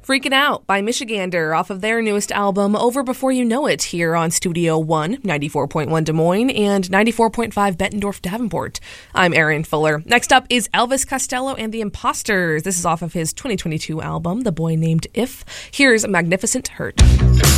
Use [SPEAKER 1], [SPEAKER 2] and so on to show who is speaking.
[SPEAKER 1] Freaking Out by Michigander off of their newest album, Over Before You Know It, here on Studio One, 94.1 Des Moines and 94.5 Bettendorf Davenport. I'm Erin Fuller. Next up is Elvis Costello and the Imposters. This is off of his 2022 album, The Boy Named If. Here's Magnificent Hurt.